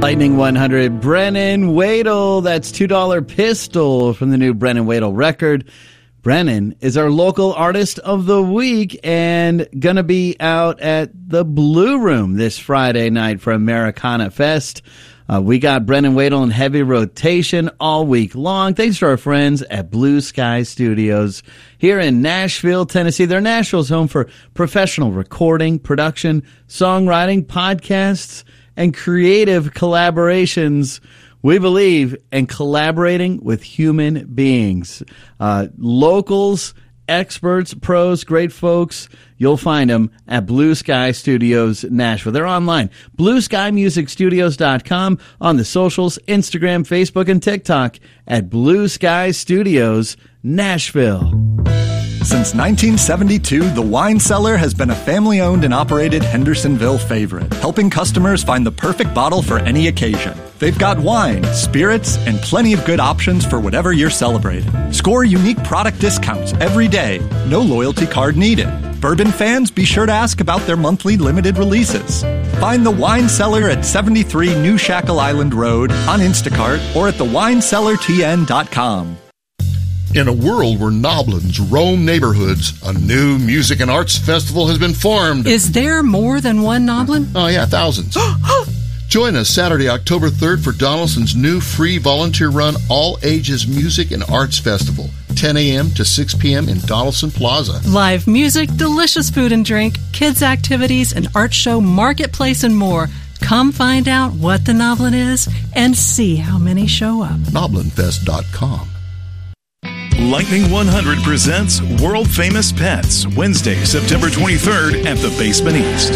Lightning 100, Brennan Wadle. That's $2 Pistol from the new Brennan Wadle record. Brennan is our local artist of the week and going to be out at the Blue Room this Friday night for Americana Fest. We got Brennan Wadle in heavy rotation all week long. Thanks to our friends at Blue Sky Studios here in Nashville, Tennessee. They're Nashville's home for professional recording, production, songwriting, podcasts, and creative collaborations. We believe in collaborating with human beings. Locals, experts, pros, great folks. You'll find them at Blue Sky Studios Nashville. They're online. BlueSkyMusicStudios.com, on the socials, Instagram, Facebook, and TikTok at Blue Sky Studios Nashville. Since 1972, The Wine Cellar has been a family-owned and operated Hendersonville favorite, helping customers find the perfect bottle for any occasion. They've got wine, spirits, and plenty of good options for whatever you're celebrating. Score unique product discounts every day. No loyalty card needed. Bourbon fans, be sure to ask about their monthly limited releases. Find The Wine Cellar at 73 New Shackle Island Road, on Instacart, or at thewinecellartn.com. In a world where Noblins roam neighborhoods, a new music and arts festival has been formed. Is there more than one Noblin? Oh, yeah, thousands. Join us Saturday, October 3rd for Donaldson's new free volunteer-run all-ages music and arts festival, 10 a.m. to 6 p.m. in Donaldson Plaza. Live music, delicious food and drink, kids' activities, an art show, marketplace, and more. Come find out what the Noblin is and see how many show up. NoblinFest.com. Lightning 100 presents World Famous Pets, Wednesday, September 23rd at the Basement East.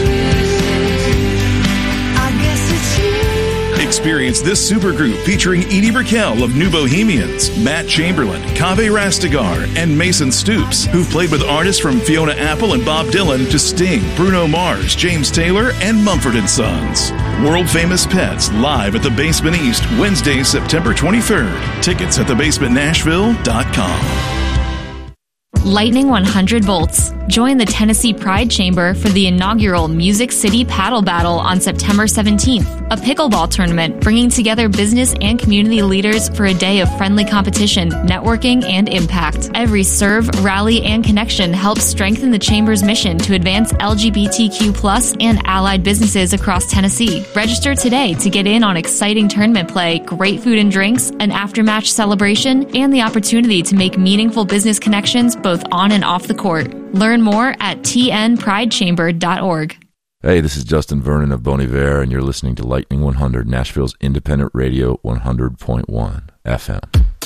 Experience this supergroup featuring Edie Brickell of New Bohemians, Matt Chamberlain, Kaveh Rastegar, and Mason Stoops, who've played with artists from Fiona Apple and Bob Dylan to Sting, Bruno Mars, James Taylor, and Mumford & Sons. World Famous Pets live at the Basement East, Wednesday, September 23rd. Tickets at thebasementnashville.com. Lightning 100 volts. Join the Tennessee Pride Chamber for the inaugural Music City Paddle Battle on September 17th, a pickleball tournament bringing together business and community leaders for a day of friendly competition, networking, and impact. Every serve, rally, and connection helps strengthen the Chamber's mission to advance LGBTQ+ and allied businesses across Tennessee. Register today to get in on exciting tournament play, great food and drinks, an after-match celebration, and the opportunity to make meaningful business connections both on and off the court. Learn more at tnpridechamber.org. Hey, this is Justin Vernon of Bon Iver, and you're listening to Lightning 100, Nashville's independent radio, 100.1 FM.